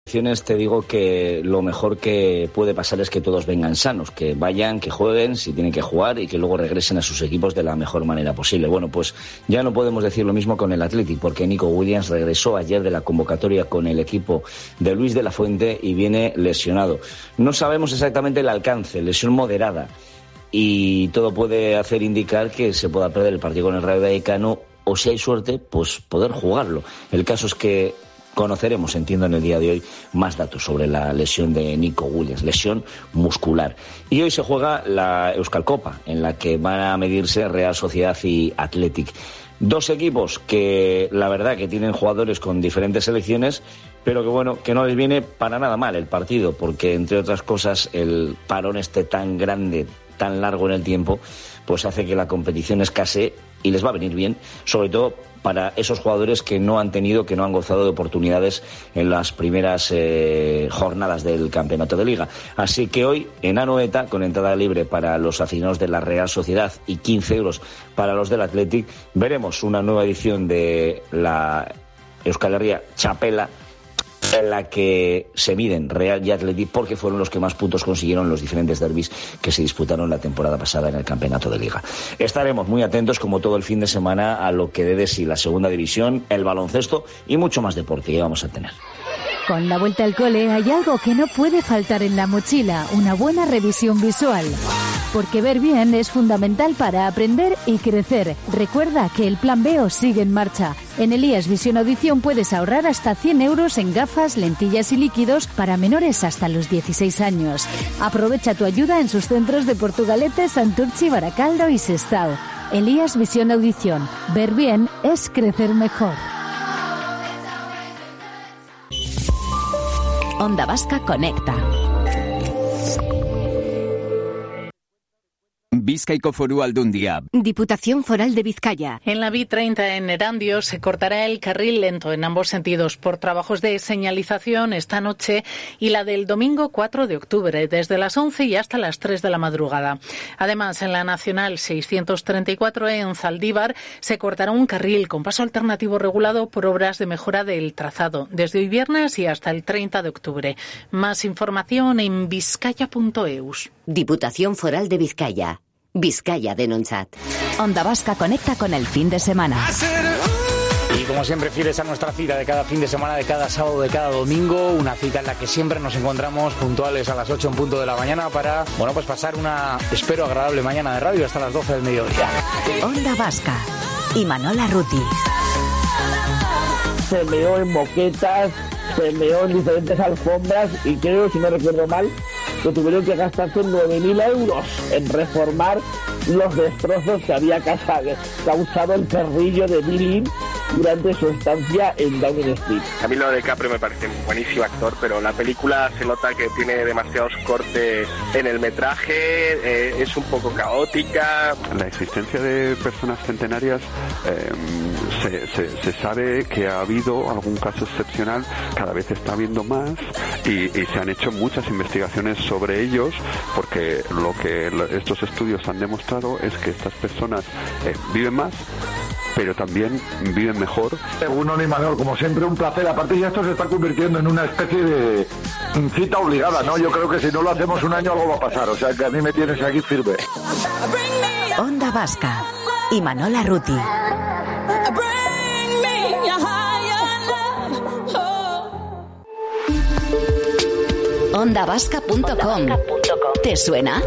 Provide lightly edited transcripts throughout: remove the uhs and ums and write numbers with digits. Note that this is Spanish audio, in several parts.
Te digo que lo mejor que puede pasar es que todos vengan sanos, que vayan, que jueguen si tienen que jugar y que luego regresen a sus equipos de la mejor manera posible. Bueno, pues ya no podemos decir lo mismo con el Athletic, porque Nico Williams regresó ayer de la convocatoria con el equipo de Luis de la Fuente y viene lesionado. No sabemos exactamente el alcance, lesión moderada, y todo puede hacer indicar que se pueda perder el partido con el Rayo Vallecano o, si hay suerte, pues poder jugarlo. El caso es que conoceremos, entiendo, en el día de hoy más datos sobre la lesión de Nico Williams, lesión muscular. Y hoy se juega la Euskal Copa, en la que van a medirse Real Sociedad y Athletic. Dos equipos que, la verdad, que tienen jugadores con diferentes selecciones, pero que, bueno, que no les viene para nada mal el partido, porque, entre otras cosas, el parón tan grande, tan largo en el tiempo, pues hace que la competición escasee y les va a venir bien, sobre todo para esos jugadores que no han gozado de oportunidades en las primeras jornadas del campeonato de Liga. Así que hoy, en Anoeta, con entrada libre para los aficionados de la Real Sociedad y 15 euros para los del Athletic, veremos una nueva edición de la Euskal Herria Txapela, en la que se miden Real y Athletic, porque fueron los que más puntos consiguieron en los diferentes derbis que se disputaron la temporada pasada en el campeonato de Liga. Estaremos muy atentos, como todo el fin de semana, a lo que dé de sí la segunda división, el baloncesto y mucho más deporte que vamos a tener. Con la vuelta al cole hay algo que no puede faltar en la mochila: una buena revisión visual. Porque ver bien es fundamental para aprender y crecer. Recuerda que el Plan B os sigue en marcha. En Elías Visión Audición puedes ahorrar hasta 100 euros en gafas, lentillas y líquidos para menores hasta los 16 años. Aprovecha tu ayuda en sus centros de Portugalete, Santurchi, Baracaldo y Sestao. Elías Visión Audición. Ver bien es crecer mejor. Onda Vasca conecta. Bizkaiko Foru Aldundia. Diputación Foral de Vizcaya. En la B30 en Erandio se cortará el carril lento en ambos sentidos por trabajos de señalización esta noche y la del domingo 4 de octubre, desde las 11 y hasta las 3 de la madrugada. Además, en la Nacional 634 en Zaldívar se cortará un carril con paso alternativo regulado por obras de mejora del trazado, desde hoy viernes y hasta el 30 de octubre. Más información en vizcaya.eus. Diputación Foral de Vizcaya. Vizcaya Denontzat. Onda Vasca conecta con el fin de semana. Y como siempre, fieles a nuestra cita de cada fin de semana, de cada sábado, de cada domingo, una cita en la que siempre nos encontramos puntuales a las 8 en punto de la mañana para, bueno, pues pasar una, espero, agradable mañana de radio hasta las 12 del mediodía. Onda Vasca y Manola Ruti. Se meó en moquetas, se meó en diferentes alfombras y creo, si no recuerdo mal, que tuvieron que gastarse 9.000 euros en reformar los destrozos que había causado el perrillo de Billy durante su estancia en Downing Street. A mí Leonardo DiCaprio me parece un buenísimo actor, pero la película se nota que tiene demasiados cortes en el metraje, es un poco caótica. La existencia de personas centenarias se sabe que ha habido algún caso excepcional, cada vez está habiendo más y se han hecho muchas investigaciones sobre ellos, porque lo que estos estudios han demostrado es que estas personas viven más, pero también viven mejor. Egunon y Manuel, como siempre, un placer. Aparte, ya esto se está convirtiendo en una especie de cita obligada, ¿no? Yo creo que si no lo hacemos un año algo va a pasar, o sea que a mí me tienes aquí firme. Onda Vasca y Manola Ruti. Ondavasca.com. ¿Te suena?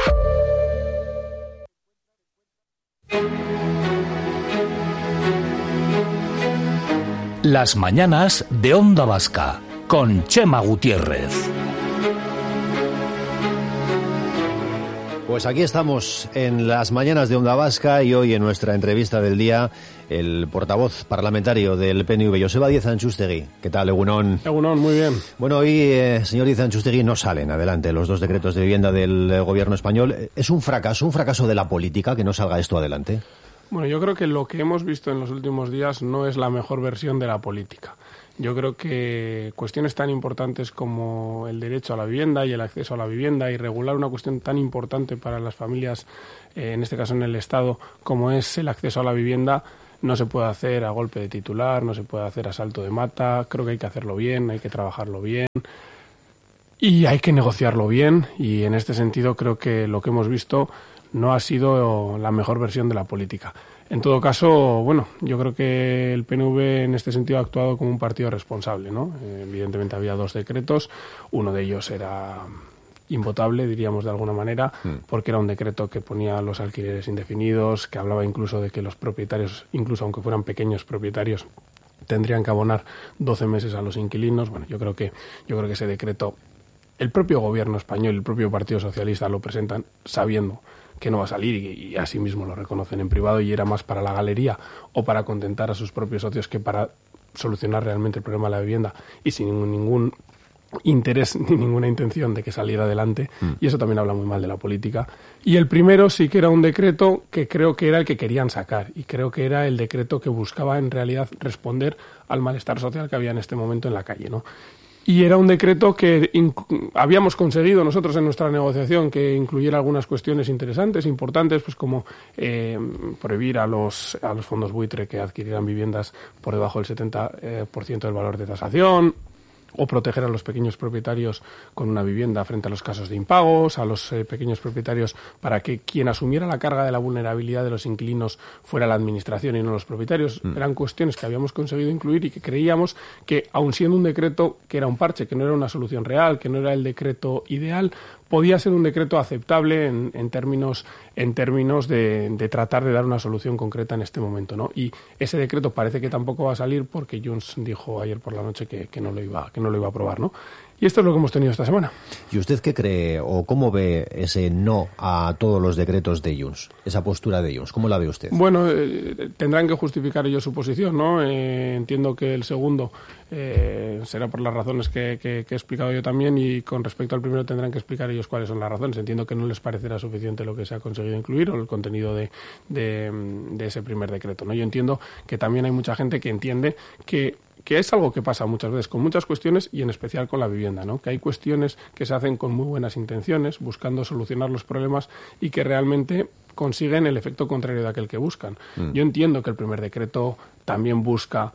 Las mañanas de Onda Vasca con Chema Gutiérrez. Pues aquí estamos en las mañanas de Onda Vasca y hoy en nuestra entrevista del día el portavoz parlamentario del PNV, Joseba Díez Antxustegui. ¿Qué tal, Egunon? Egunon, muy bien. Bueno, hoy, señor Díez Antxustegui, no salen adelante los dos decretos de vivienda del gobierno español. ¿Es un fracaso de la política que no salga esto adelante? Bueno, yo creo que lo que hemos visto en los últimos días no es la mejor versión de la política. Yo creo que cuestiones tan importantes como el derecho a la vivienda y el acceso a la vivienda y regular una cuestión tan importante para las familias, en este caso en el Estado, como es el acceso a la vivienda, no se puede hacer a golpe de titular, no se puede hacer a salto de mata. Creo que hay que hacerlo bien, hay que trabajarlo bien y hay que negociarlo bien, y en este sentido creo que lo que hemos visto no ha sido la mejor versión de la política. En todo caso, bueno, yo creo que el PNV en este sentido ha actuado como un partido responsable, ¿no? Evidentemente había 2 decretos, uno de ellos era invotable, diríamos de alguna manera, porque era un decreto que ponía los alquileres indefinidos, que hablaba incluso de que los propietarios, incluso aunque fueran pequeños propietarios, tendrían que abonar 12 meses a los inquilinos. Bueno, yo creo que ese decreto, el propio gobierno español, el propio Partido Socialista lo presentan sabiendo que no va a salir, y así mismo lo reconocen en privado, y era más para la galería o para contentar a sus propios socios que para solucionar realmente el problema de la vivienda, y sin ningún interés ni ninguna intención de que saliera adelante, y eso también habla muy mal de la política. Y el primero sí que era un decreto que creo que era el que querían sacar, y creo que era el decreto que buscaba en realidad responder al malestar social que había en este momento en la calle, ¿no? Y era un decreto que habíamos conseguido nosotros en nuestra negociación que incluyera algunas cuestiones interesantes, importantes, pues como prohibir a los fondos buitre que adquirieran viviendas por debajo del 70% del valor de tasación, o proteger a los pequeños propietarios con una vivienda frente a los casos de impagos, a los pequeños propietarios para que quien asumiera la carga de la vulnerabilidad de los inquilinos fuera la administración y no los propietarios. Eran cuestiones que habíamos conseguido incluir y que creíamos que, aun siendo un decreto que era un parche, que no era una solución real, que no era el decreto ideal, podía ser un decreto aceptable en términos de tratar de dar una solución concreta en este momento, ¿no? Y ese decreto parece que tampoco va a salir porque Junts dijo ayer por la noche que no lo iba a aprobar, ¿no? Y esto es lo que hemos tenido esta semana. ¿Y usted qué cree o cómo ve ese no a todos los decretos de Junts? Esa postura de Junts, ¿cómo la ve usted? Bueno, tendrán que justificar ellos su posición, ¿no? Entiendo que el segundo será por las razones que he explicado yo también, y con respecto al primero tendrán que explicar ellos cuáles son las razones. Entiendo que no les parecerá suficiente lo que se ha conseguido incluir o el contenido de ese primer decreto, ¿no? Yo entiendo que también hay mucha gente que entiende que es algo que pasa muchas veces con muchas cuestiones, y en especial con la vivienda, ¿no? Que hay cuestiones que se hacen con muy buenas intenciones, buscando solucionar los problemas, y que realmente consiguen el efecto contrario de aquel que buscan. Yo entiendo que el primer decreto también busca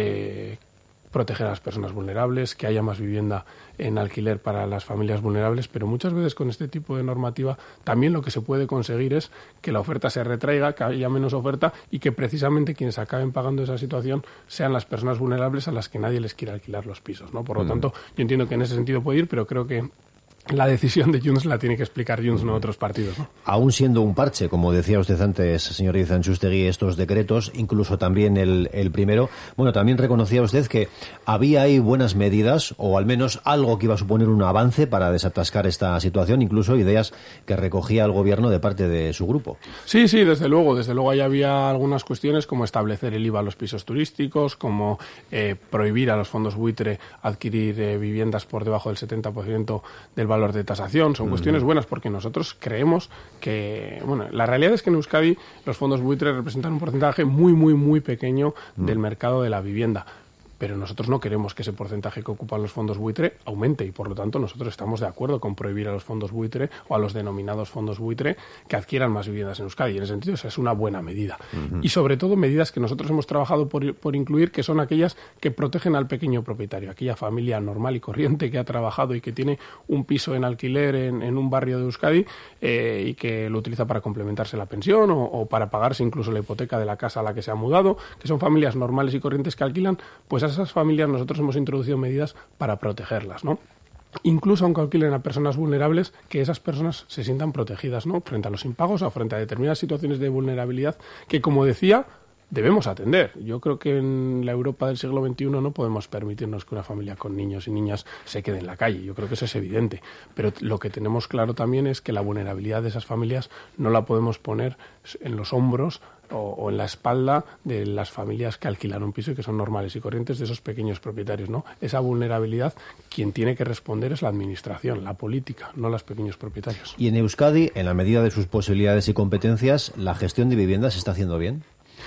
proteger a las personas vulnerables, que haya más vivienda en alquiler para las familias vulnerables, pero muchas veces con este tipo de normativa también lo que se puede conseguir es que la oferta se retraiga, que haya menos oferta, y que precisamente quienes acaben pagando esa situación sean las personas vulnerables a las que nadie les quiere alquilar los pisos, ¿no? Por lo tanto, yo entiendo que en ese sentido puede ir, pero creo que la decisión de Junts la tiene que explicar Junts, no otros partidos, ¿no? Aún siendo un parche, como decía usted antes, señor Díez Antxustegi, estos decretos, incluso también el primero, bueno, también reconocía usted que había ahí buenas medidas, o al menos algo que iba a suponer un avance para desatascar esta situación, incluso ideas que recogía el gobierno de parte de su grupo. Sí, desde luego ahí había algunas cuestiones como establecer el IVA a los pisos turísticos, como prohibir a los fondos buitre adquirir viviendas por debajo del 70% del valor de tasación. Son cuestiones buenas porque nosotros creemos que, bueno, la realidad es que en Euskadi los fondos buitre representan un porcentaje muy, muy, muy pequeño del mercado de la vivienda. Pero nosotros no queremos que ese porcentaje que ocupan los fondos buitre aumente, y por lo tanto nosotros estamos de acuerdo con prohibir a los fondos buitre o a los denominados fondos buitre que adquieran más viviendas en Euskadi. Y en ese sentido esa es una buena medida. Y sobre todo medidas que nosotros hemos trabajado por incluir, que son aquellas que protegen al pequeño propietario, aquella familia normal y corriente que ha trabajado y que tiene un piso en alquiler en un barrio de Euskadi y que lo utiliza para complementarse la pensión o para pagarse incluso la hipoteca de la casa a la que se ha mudado, que son familias normales y corrientes que alquilan, pues a esas familias nosotros hemos introducido medidas para protegerlas, ¿no? Incluso aunque alquilen a personas vulnerables, que esas personas se sientan protegidas, ¿no? Frente a los impagos o frente a determinadas situaciones de vulnerabilidad que, como decía, debemos atender. Yo creo que en la Europa del siglo XXI no podemos permitirnos que una familia con niños y niñas se quede en la calle. Yo creo que eso es evidente. Pero lo que tenemos claro también es que la vulnerabilidad de esas familias no la podemos poner en los hombros o en la espalda de las familias que alquilan un piso y que son normales y corrientes, de esos pequeños propietarios, ¿no? Esa vulnerabilidad, quien tiene que responder es la administración, la política, no los pequeños propietarios. Y en Euskadi, en la medida de sus posibilidades y competencias, ¿la gestión de viviendas se está haciendo bien?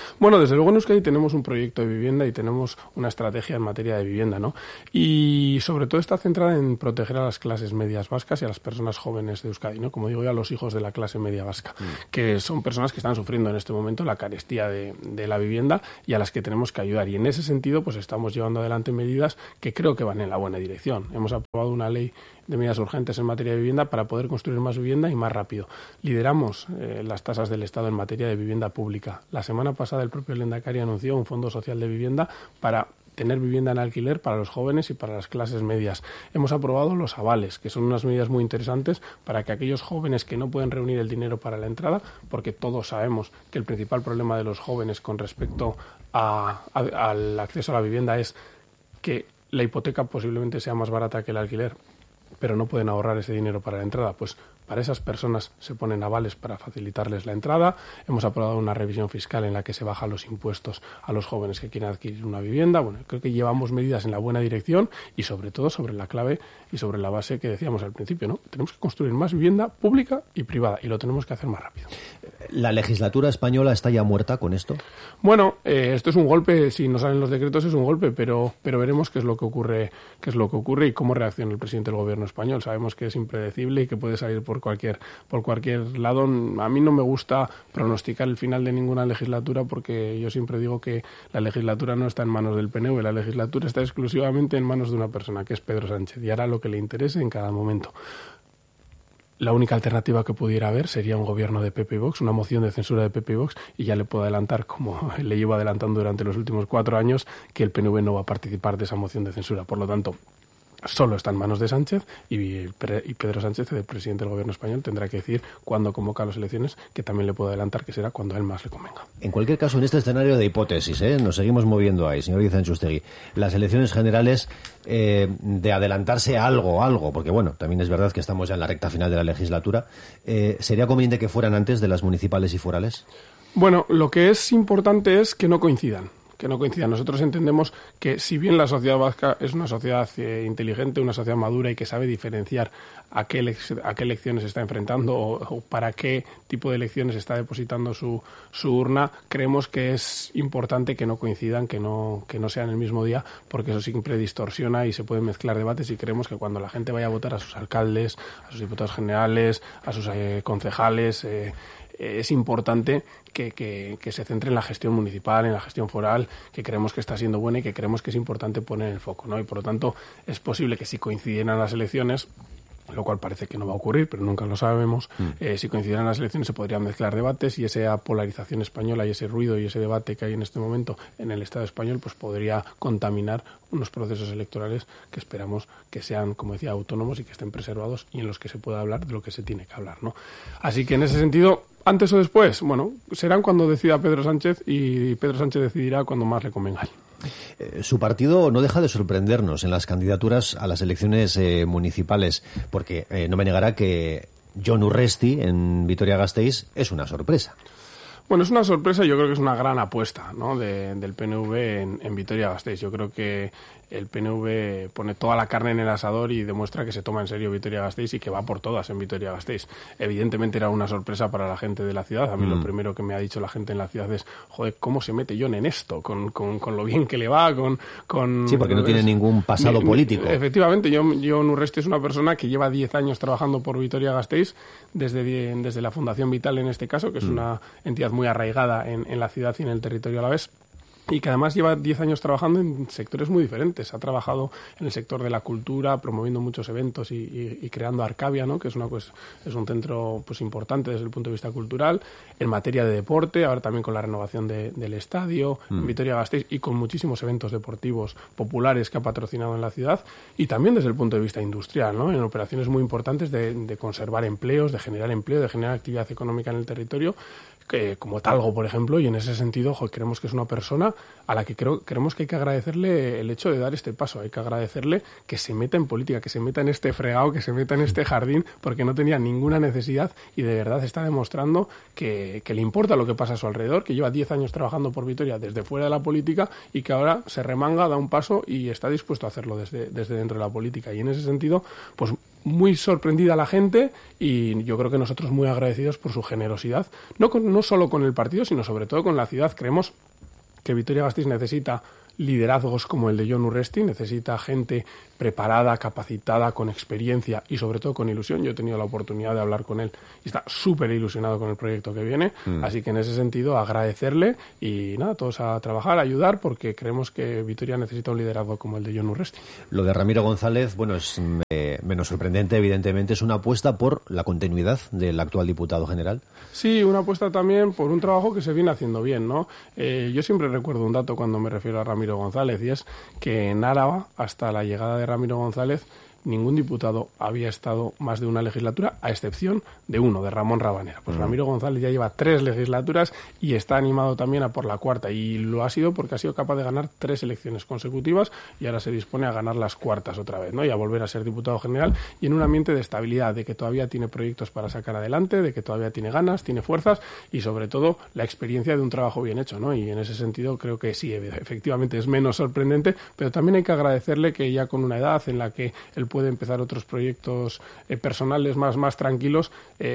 Bueno, desde luego en Euskadi tenemos un proyecto de vivienda y tenemos una estrategia en materia de vivienda, ¿no? Y sobre todo está centrada en proteger a las clases medias vascas y a las personas jóvenes de Euskadi, ¿no? Como digo yo, a los hijos de la clase media vasca, que son personas que están sufriendo en este momento la carestía de la vivienda y a las que tenemos que ayudar. Y en ese sentido, pues estamos llevando adelante medidas que creo que van en la buena dirección. Hemos aprobado una ley de medidas urgentes en materia de vivienda para poder construir más vivienda y más rápido. Lideramos las tasas del Estado en materia de vivienda pública. La semana pasada el propio Lehendakari anunció un fondo social de vivienda para tener vivienda en alquiler para los jóvenes y para las clases medias. Hemos aprobado los avales, que son unas medidas muy interesantes para que aquellos jóvenes que no pueden reunir el dinero para la entrada, porque todos sabemos que el principal problema de los jóvenes con respecto al acceso a la vivienda es que la hipoteca posiblemente sea más barata que el alquiler, pero no pueden ahorrar ese dinero para la entrada, pues para esas personas se ponen avales para facilitarles la entrada. Hemos aprobado una revisión fiscal en la que se bajan los impuestos a los jóvenes que quieren adquirir una vivienda. Bueno, creo que llevamos medidas en la buena dirección y sobre todo sobre la clave y sobre la base que decíamos al principio, ¿no? Tenemos que construir más vivienda pública y privada y lo tenemos que hacer más rápido. ¿La legislatura española está ya muerta con esto? Bueno, esto es un golpe, si no salen los decretos es un golpe, pero veremos qué es lo que ocurre y cómo reacciona el presidente del gobierno español. Sabemos que es impredecible y que puede salir por cualquier lado. A mí no me gusta pronosticar el final de ninguna legislatura porque yo siempre digo que la legislatura no está en manos del PNV, la legislatura está exclusivamente en manos de una persona, que es Pedro Sánchez, y hará lo que le interese en cada momento. La única alternativa que pudiera haber sería un gobierno de PP y Vox, una moción de censura de PP y Vox, y ya le puedo adelantar, como le llevo adelantando durante los últimos 4 años, que el PNV no va a participar de esa moción de censura. Por lo tanto, solo está en manos de Sánchez y Pedro Sánchez, el presidente del gobierno español, tendrá que decir cuándo convoca las elecciones, que también le puedo adelantar que será cuando a él más le convenga. En cualquier caso, en este escenario de hipótesis, nos seguimos moviendo ahí, señor Izanchustegui, las elecciones generales, de adelantarse a algo, porque bueno, también es verdad que estamos ya en la recta final de la legislatura, ¿sería conveniente que fueran antes de las municipales y forales? Bueno, lo que es importante es que no coincidan. Nosotros entendemos que si bien la sociedad vasca es una sociedad inteligente, una sociedad madura y que sabe diferenciar a qué elecciones está enfrentando o para qué tipo de elecciones está depositando su urna, creemos que es importante que no coincidan, que no sean el mismo día, porque eso siempre distorsiona y se pueden mezclar debates, y creemos que cuando la gente vaya a votar a sus alcaldes, a sus diputados generales, a sus concejales, es importante que se centre en la gestión municipal, en la gestión foral, que creemos que está siendo buena y que creemos que es importante poner el foco, ¿no? Y por lo tanto es posible que si coincidieran las elecciones, lo cual parece que no va a ocurrir, pero nunca lo sabemos, si coincidieran las elecciones se podrían mezclar debates y esa polarización española y ese ruido y ese debate que hay en este momento en el Estado español pues podría contaminar unos procesos electorales que esperamos que sean, como decía, autónomos y que estén preservados y en los que se pueda hablar de lo que se tiene que hablar, ¿no? Así que en ese sentido, antes o después, bueno, serán cuando decida Pedro Sánchez y Pedro Sánchez decidirá cuando más le convenga a él. Su partido no deja de sorprendernos en las candidaturas a las elecciones municipales, porque no me negará que Jon Urresti en Vitoria-Gasteiz es una sorpresa. Bueno, es una sorpresa y yo creo que es una gran apuesta, ¿no?, del PNV en Vitoria-Gasteiz. Yo creo que el PNV pone toda la carne en el asador y demuestra que se toma en serio Vitoria-Gasteiz y que va por todas en Vitoria-Gasteiz. Evidentemente era una sorpresa para la gente de la ciudad. A mí lo primero que me ha dicho la gente en la ciudad es, joder, ¿cómo se mete Jon en esto? Con lo bien que le va, Sí, porque no tiene ningún pasado político. Efectivamente, Jon Urresti es una persona que lleva 10 años trabajando por Vitoria-Gasteiz, desde la Fundación Vital en este caso, que es una entidad muy arraigada en la ciudad y en el territorio alavés, y que además lleva 10 años trabajando en sectores muy diferentes. Ha trabajado en el sector de la cultura, promoviendo muchos eventos y creando Arcavia, ¿no?, que es un centro pues importante desde el punto de vista cultural, en materia de deporte, ahora también con la renovación del estadio, en Vitoria-Gasteiz, y con muchísimos eventos deportivos populares que ha patrocinado en la ciudad, y también desde el punto de vista industrial, ¿no?, en operaciones muy importantes de conservar empleos, de generar empleo, de generar actividad económica en el territorio, como Talgo, por ejemplo, y en ese sentido creemos que es una persona a la que creemos que hay que agradecerle el hecho de dar este paso, hay que agradecerle que se meta en política, que se meta en este fregado, que se meta en este jardín, porque no tenía ninguna necesidad y de verdad está demostrando que le importa lo que pasa a su alrededor, que lleva 10 años trabajando por Vitoria desde fuera de la política y que ahora se remanga, da un paso y está dispuesto a hacerlo desde dentro de la política. Y en ese sentido, pues muy sorprendida la gente y yo creo que nosotros muy agradecidos por su generosidad, no solo con el partido, sino sobre todo con la ciudad. Creemos que Vitoria-Gasteiz necesita liderazgos como el de Jon Urresti, necesita gente preparada, capacitada, con experiencia y sobre todo con ilusión. Yo he tenido la oportunidad de hablar con él y está súper ilusionado con el proyecto que viene, así que en ese sentido agradecerle y nada, todos a trabajar, a ayudar, porque creemos que Vitoria necesita un liderazgo como el de Jon Urresti. Lo de Ramiro González, bueno, es menos sorprendente, evidentemente, es una apuesta por la continuidad del actual diputado general. Sí, una apuesta también por un trabajo que se viene haciendo bien, ¿no? Yo siempre recuerdo un dato cuando me refiero a Ramiro González, y es que en Álava, hasta la llegada de Ramiro González, ningún diputado había estado más de una legislatura, a excepción de uno, de Ramón Rabanera. Pues Ramiro González ya lleva 3 legislaturas y está animado también a por la 4ª, y lo ha sido porque ha sido capaz de ganar 3 elecciones consecutivas y ahora se dispone a ganar las 4ª otra vez, ¿no? Y a volver a ser diputado general, y en un ambiente de estabilidad, de que todavía tiene proyectos para sacar adelante, de que todavía tiene ganas, tiene fuerzas y sobre todo la experiencia de un trabajo bien hecho, ¿no? Y en ese sentido creo que sí, efectivamente es menos sorprendente, pero también hay que agradecerle que ya con una edad en la que él puede empezar otros proyectos personales más tranquilos,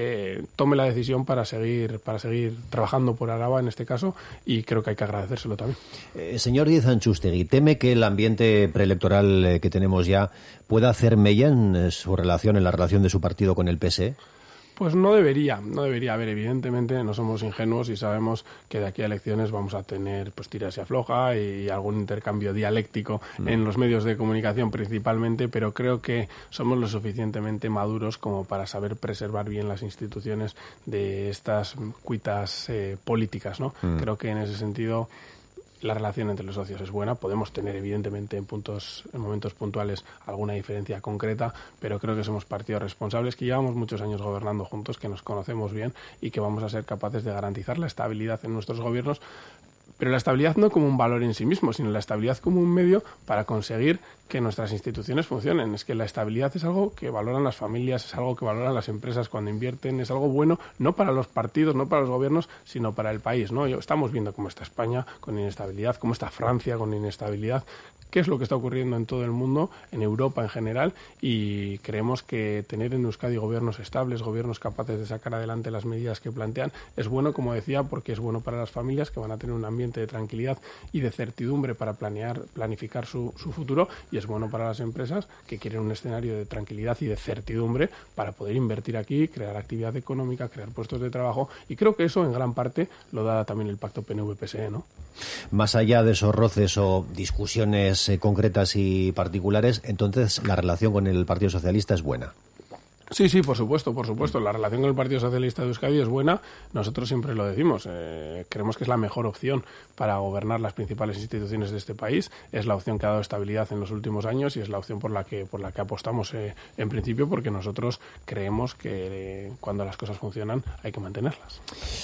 tome la decisión para seguir trabajando por Araba en este caso, y creo que hay que agradecérselo también. Señor Díez Antxustegi, ¿teme que el ambiente preelectoral que tenemos ya pueda hacer mella en la relación de su partido con el PSE? Pues no debería. A ver, evidentemente no somos ingenuos y sabemos que de aquí a elecciones vamos a tener pues tiras y afloja y algún intercambio dialéctico en los medios de comunicación principalmente, pero creo que somos lo suficientemente maduros como para saber preservar bien las instituciones de estas cuitas políticas, ¿no? Creo que en ese sentido la relación entre los socios es buena. Podemos tener, evidentemente, en momentos puntuales alguna diferencia concreta, pero creo que somos partidos responsables, que llevamos muchos años gobernando juntos, que nos conocemos bien y que vamos a ser capaces de garantizar la estabilidad en nuestros gobiernos, pero la estabilidad no como un valor en sí mismo, sino la estabilidad como un medio para conseguir que nuestras instituciones funcionen. Es que la estabilidad es algo que valoran las familias, es algo que valoran las empresas cuando invierten, es algo bueno no para los partidos, no para los gobiernos, sino para el país, ¿no? Estamos viendo cómo está España con inestabilidad, cómo está Francia con inestabilidad, qué es lo que está ocurriendo en todo el mundo, en Europa en general, y creemos que tener en Euskadi gobiernos estables, gobiernos capaces de sacar adelante las medidas que plantean, es bueno, como decía, porque es bueno para las familias, que van a tener un ambiente de tranquilidad y de certidumbre para planificar su futuro, y es bueno para las empresas que quieren un escenario de tranquilidad y de certidumbre para poder invertir aquí, crear actividad económica, crear puestos de trabajo, y creo que eso en gran parte lo da también el pacto PNV-PSE, ¿no? Más allá de esos roces o discusiones concretas y particulares, entonces la relación con el Partido Socialista es buena. Sí, por supuesto. La relación con el Partido Socialista de Euskadi es buena. Nosotros siempre lo decimos. Creemos que es la mejor opción para gobernar las principales instituciones de este país. Es la opción que ha dado estabilidad en los últimos años y es la opción por la que apostamos en principio, porque nosotros creemos que cuando las cosas funcionan hay que mantenerlas.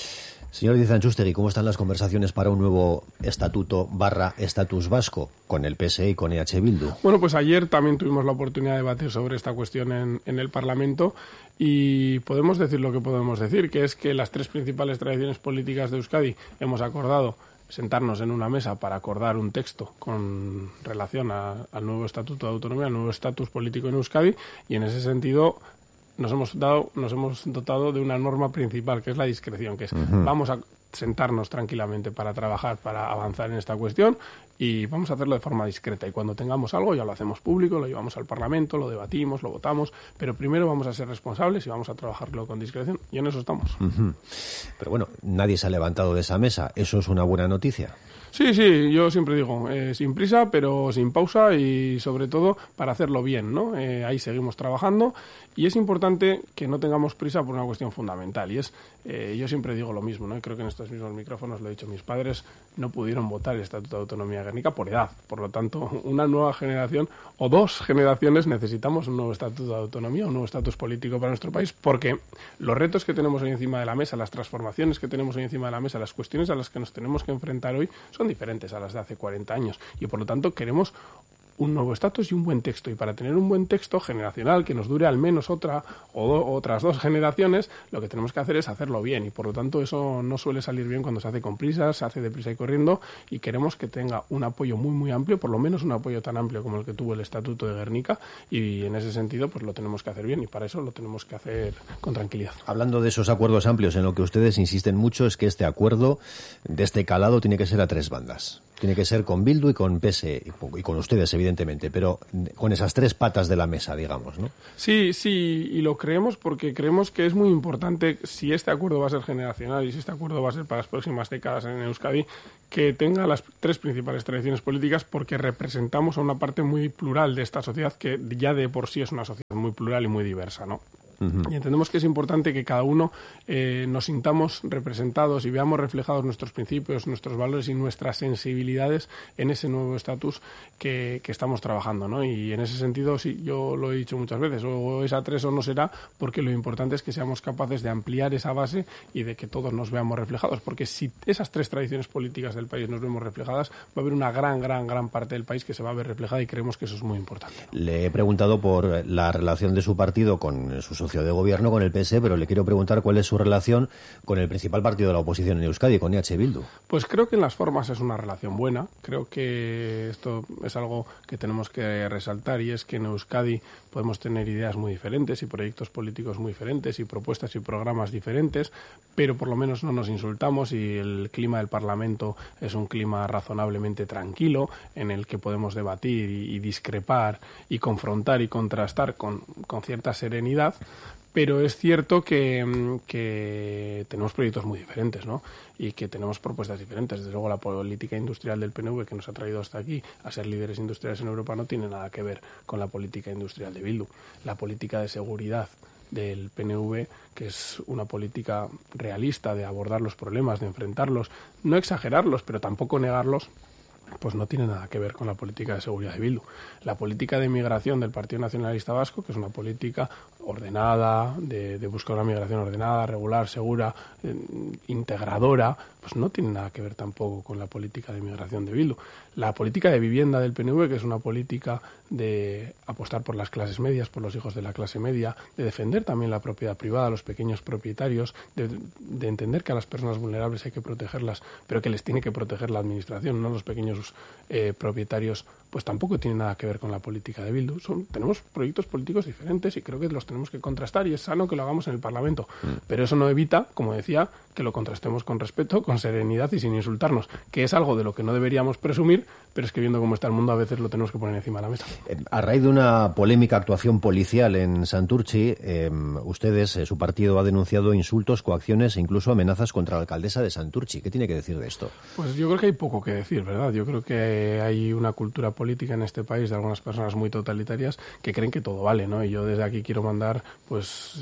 Señor Díez Antxustegi, ¿cómo están las conversaciones para un nuevo estatuto / estatus vasco con el PSE y con EH Bildu? Bueno, pues ayer también tuvimos la oportunidad de debatir sobre esta cuestión en el Parlamento y podemos decir lo que podemos decir, que es que las 3 principales tradiciones políticas de Euskadi hemos acordado sentarnos en una mesa para acordar un texto con relación al nuevo estatuto de autonomía, al nuevo estatus político en Euskadi, y en ese sentido nos hemos dotado de una norma principal, que es la discreción, que es vamos a sentarnos tranquilamente para trabajar, para avanzar en esta cuestión, y vamos a hacerlo de forma discreta, y cuando tengamos algo ya lo hacemos público, lo llevamos al Parlamento, lo debatimos, lo votamos, pero primero vamos a ser responsables y vamos a trabajarlo con discreción, y en eso estamos. Pero bueno, nadie se ha levantado de esa mesa, ¿eso es una buena noticia? Sí, yo siempre digo, sin prisa, pero sin pausa, y sobre todo para hacerlo bien, ¿no? Ahí seguimos trabajando, y es importante que no tengamos prisa por una cuestión fundamental, y es, yo siempre digo lo mismo, ¿no? Y creo que en estos mismos micrófonos lo he dicho, mis padres no pudieron votar el Estatuto de Autonomía Guernica por edad, por lo tanto, una nueva generación o 2 generaciones necesitamos un nuevo Estatuto de Autonomía, un nuevo estatus político para nuestro país, porque los retos que tenemos hoy encima de la mesa, las transformaciones que tenemos hoy encima de la mesa, las cuestiones a las que nos tenemos que enfrentar hoy son diferentes a las de hace 40 años, y por lo tanto queremos un nuevo estatus y un buen texto. Y para tener un buen texto generacional que nos dure al menos otras 2 generaciones, lo que tenemos que hacer es hacerlo bien. Y por lo tanto eso no suele salir bien cuando se hace con prisas, se hace deprisa y corriendo, y queremos que tenga un apoyo muy muy amplio, por lo menos un apoyo tan amplio como el que tuvo el Estatuto de Guernica, y en ese sentido pues lo tenemos que hacer bien, y para eso lo tenemos que hacer con tranquilidad. Hablando de esos acuerdos amplios, en lo que ustedes insisten mucho es que este acuerdo de este calado tiene que ser a 3 bandas. Tiene que ser con Bildu y con PSE, y con ustedes, evidentemente, pero con esas 3 patas de la mesa, digamos, ¿no? Sí, y lo creemos porque creemos que es muy importante, si este acuerdo va a ser generacional y si este acuerdo va a ser para las próximas décadas en Euskadi, que tenga las 3 principales tradiciones políticas, porque representamos a una parte muy plural de esta sociedad, que ya de por sí es una sociedad muy plural y muy diversa, ¿no? Y entendemos que es importante que cada uno nos sintamos representados y veamos reflejados nuestros principios, nuestros valores y nuestras sensibilidades en ese nuevo estatus que estamos trabajando, ¿no? Y en ese sentido, sí, yo lo he dicho muchas veces, o es a 3 o no será, porque lo importante es que seamos capaces de ampliar esa base y de que todos nos veamos reflejados, porque si esas 3 tradiciones políticas del país nos vemos reflejadas, va a haber una gran parte del país que se va a ver reflejada, y creemos que eso es muy importante. Le he preguntado por la relación de su partido con su socio de gobierno, con el PSE, pero le quiero preguntar cuál es su relación con el principal partido de la oposición en Euskadi, con EH Bildu. Pues creo que en las formas es una relación buena. Creo que esto es algo que tenemos que resaltar, y es que en Euskadi podemos tener ideas muy diferentes y proyectos políticos muy diferentes y propuestas y programas diferentes, pero por lo menos no nos insultamos, y el clima del Parlamento es un clima razonablemente tranquilo en el que podemos debatir y discrepar y confrontar y contrastar con cierta serenidad. Pero es cierto que tenemos proyectos muy diferentes, ¿no? Y que tenemos propuestas diferentes. Desde luego, la política industrial del PNV, que nos ha traído hasta aquí a ser líderes industriales en Europa, no tiene nada que ver con la política industrial de Bildu. La política de seguridad del PNV, que es una política realista de abordar los problemas, de enfrentarlos, no exagerarlos, pero tampoco negarlos, pues no tiene nada que ver con la política de seguridad de Bildu. La política de migración del Partido Nacionalista Vasco, que es una política ordenada, de buscar una migración ordenada, regular, segura, integradora, pues no tiene nada que ver tampoco con la política de migración de Bildu. La política de vivienda del PNV, que es una política de apostar por las clases medias, por los hijos de la clase media, de defender también la propiedad privada, los pequeños propietarios, de entender que a las personas vulnerables hay que protegerlas, pero que les tiene que proteger la administración, no los pequeños propietarios, pues tampoco tiene nada que ver con la política de Bildu. Tenemos proyectos políticos diferentes y creo que los tenemos que contrastar, y es sano que lo hagamos en el Parlamento. Pero eso no evita, como decía, que lo contrastemos con respeto, con serenidad y sin insultarnos, que es algo de lo que no deberíamos presumir, pero es que viendo cómo está el mundo a veces lo tenemos que poner encima de la mesa. A raíz de una polémica actuación policial en Santurtzi, ustedes, su partido, ha denunciado insultos, coacciones e incluso amenazas contra la alcaldesa de Santurtzi. ¿Qué tiene que decir de esto? Pues yo creo que hay poco que decir, ¿verdad? Yo creo que hay una cultura política en este país de algunas personas muy totalitarias que creen que todo vale, ¿no? Y yo desde aquí quiero mandar pues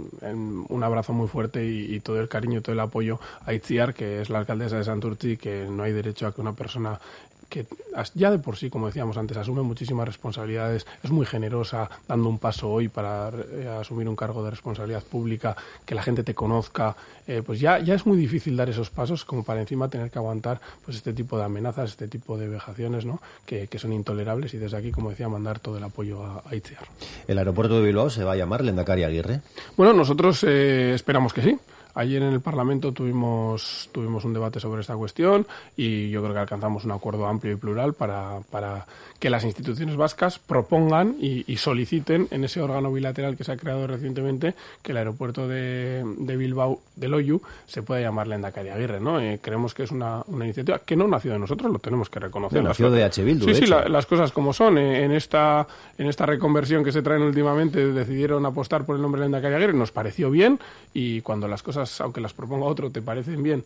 un abrazo muy fuerte y todo el cariño y todo el apoyo a Itziar, que es la alcaldesa de Santurtzi, que no hay derecho a que una persona que ya de por sí, como decíamos antes, asume muchísimas responsabilidades, es muy generosa dando un paso hoy para asumir un cargo de responsabilidad pública, que la gente te conozca, pues ya es muy difícil dar esos pasos como para encima tener que aguantar pues este tipo de amenazas, este tipo de vejaciones, ¿no? que son intolerables, y desde aquí, como decía, mandar todo el apoyo a Itziar. ¿El aeropuerto de Bilbao se va a llamar Lehendakari Aguirre? Bueno, nosotros esperamos que sí. Ayer en el Parlamento tuvimos un debate sobre esta cuestión, y yo creo que alcanzamos un acuerdo amplio y plural para que las instituciones vascas propongan y soliciten en ese órgano bilateral que se ha creado recientemente que el aeropuerto de Bilbao, de Loiu, se pueda llamar Lehendakari Aguirre, ¿no? Creemos que es una iniciativa que no nació de nosotros, lo tenemos que reconocer. No, nació de H. Bildu, Sí, las cosas como son. En esta reconversión que se traen últimamente decidieron apostar por el nombre Lehendakari Aguirre, nos pareció bien, y cuando las cosas, aunque las proponga otro, te parecen bien,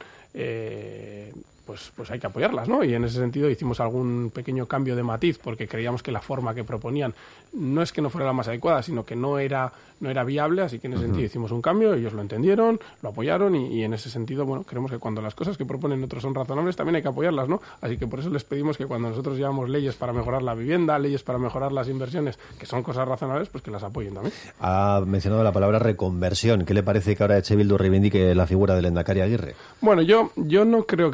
pues hay que apoyarlas, ¿no? Y en ese sentido hicimos algún pequeño cambio de matiz, porque creíamos que la forma que proponían no es que no fuera la más adecuada, sino que no era viable, así que en ese sentido hicimos un cambio, ellos lo entendieron, lo apoyaron, y en ese sentido, bueno, creemos que cuando las cosas que proponen otros son razonables, también hay que apoyarlas, ¿no? Así que por eso les pedimos que cuando nosotros llevamos leyes para mejorar la vivienda, leyes para mejorar las inversiones, que son cosas razonables, pues que las apoyen también. Ha mencionado la palabra reconversión. ¿Qué le parece que ahora H. Bildu reivindique la figura del Lehendakari Aguirre? Bueno, yo no creo que tengamos que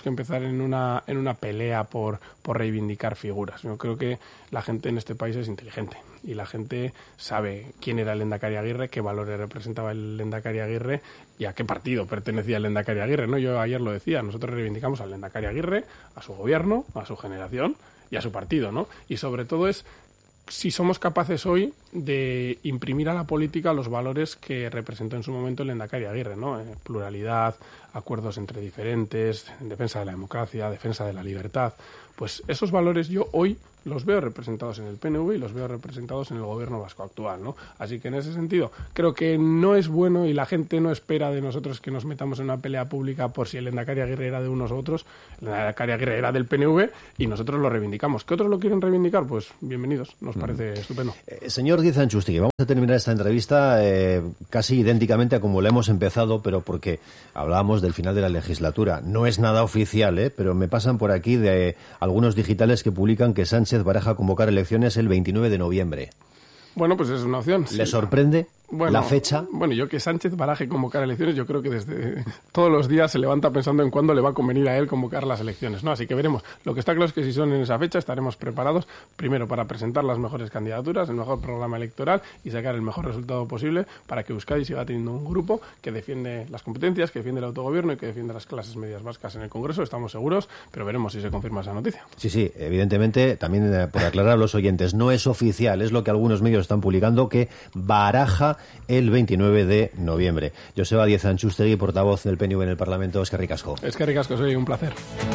que empezar en una pelea por reivindicar figuras. Yo creo que la gente en este país es inteligente y la gente sabe quién era el Lehendakari Aguirre, qué valores representaba el Lehendakari Aguirre y a qué partido pertenecía el Lehendakari Aguirre, ¿no? Yo ayer lo decía, nosotros reivindicamos al Lehendakari Aguirre, a su gobierno, a su generación y a su partido, ¿no? Y sobre todo es si somos capaces hoy de imprimir a la política los valores que representó en su momento el Lehendakari Aguirre, ¿no? Pluralidad, acuerdos entre diferentes, defensa de la democracia, defensa de la libertad. Pues esos valores yo hoy los veo representados en el PNV y los veo representados en el gobierno vasco actual, ¿no? Así que en ese sentido creo que no es bueno y la gente no espera de nosotros que nos metamos en una pelea pública por si el Lehendakari Aguirre era de unos u otros. El Lehendakari Aguirre era del PNV y nosotros lo reivindicamos. ¿Que otros lo quieren reivindicar? Pues bienvenidos, nos parece estupendo. Señor Díez Anchustegui, vamos a terminar esta entrevista casi idénticamente a como la hemos empezado, pero porque hablábamos del final de la legislatura. No es nada oficial, pero me pasan por aquí de algunos digitales que publican que Sánchez baraja convocar elecciones el 29 de noviembre. Bueno, pues es una opción. ¿Le sorprende la fecha? Bueno, yo que Sánchez baraje convocar elecciones, yo creo que desde todos los días se levanta pensando en cuándo le va a convenir a él convocar las elecciones, ¿no? Así que veremos. Lo que está claro es que si son en esa fecha estaremos preparados, primero para presentar las mejores candidaturas, el mejor programa electoral y sacar el mejor resultado posible para que Euskadi siga teniendo un grupo que defiende las competencias, que defiende el autogobierno y que defiende las clases medias vascas en el Congreso. Estamos seguros, pero veremos si se confirma esa noticia. Sí, evidentemente, también por aclarar a los oyentes, no es oficial, es lo que algunos medios están publicando, que baraja el 29 de noviembre. Joseba Díez Anchustegui, portavoz del PNV en el Parlamento. Eskerrik asko. Eskerrik asko, soy un placer.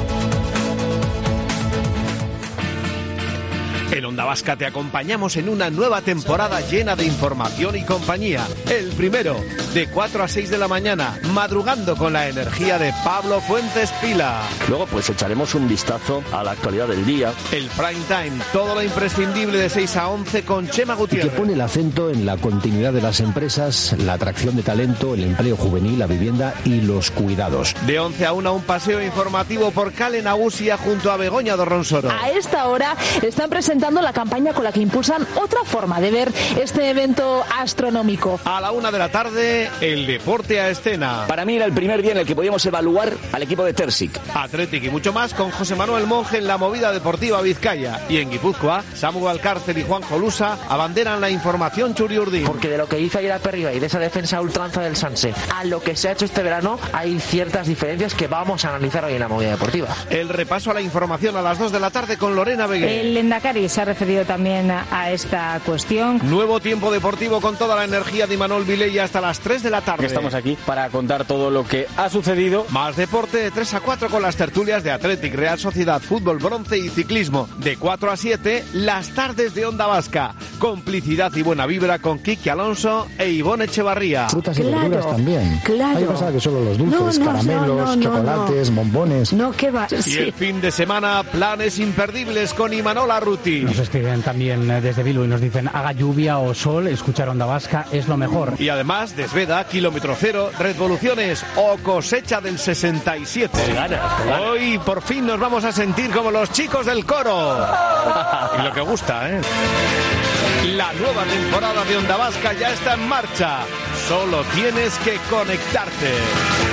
En Onda Vasca te acompañamos en una nueva temporada llena de información y compañía. El primero, de 4 a 6 de la mañana, madrugando con la energía de Pablo Fuentes Pila. Luego pues echaremos un vistazo a la actualidad del día. El prime time, todo lo imprescindible de 6 a 11 con Chema Gutiérrez. Que pone el acento en la continuidad de las empresas, la atracción de talento, el empleo juvenil, la vivienda y los cuidados. De 11 a 1 un paseo informativo por Kale Nagusia junto a Begoña Dorronsoro. A esta hora están presentando la campaña con la que impulsan otra forma de ver este evento astronómico. A la 1 de la tarde, el deporte a escena. Para mí era el primer día en el que podíamos evaluar al equipo de Tersic. Athletic y mucho más con José Manuel Monge en la movida deportiva Vizcaya. Y en Guipúzcoa, Samu Alcárcel y Juan Jolusa abanderan la información Churiurdin. Porque de lo que hizo ayer Aperriba y de esa defensa ultranza del Sanse a lo que se ha hecho este verano, hay ciertas diferencias que vamos a analizar hoy en la movida deportiva. El repaso a la información a las 2 de la tarde con Lorena Beguer. El Lehendakari se ha referido también a esta cuestión. Nuevo tiempo deportivo con toda la energía de Imanol Vilella hasta las 3 de la tarde. Estamos aquí para contar todo lo que ha sucedido. Más deporte de 3 a 4 con las tertulias de Athletic, Real Sociedad, Fútbol, Bronce y Ciclismo. De 4 a 7, las tardes de Onda Vasca. Complicidad y buena vibra con Kiki Alonso e Ivonne Echevarría. Frutas y verduras también. Claro. Hay cosas que solo los dulces, caramelos, chocolates, bombones. No, ¿qué va? Y el fin de semana, planes imperdibles con Imanol Arruti. Nos escriben también desde Bilbao y nos dicen, haga lluvia o sol, escuchar Onda Vasca es lo mejor. Y además, Desveda, Kilómetro Cero, Revoluciones o Cosecha del 67. Hoy por fin nos vamos a sentir como los chicos del coro. Y lo que gusta, ¿eh? La nueva temporada de Onda Vasca ya está en marcha. Solo tienes que conectarte.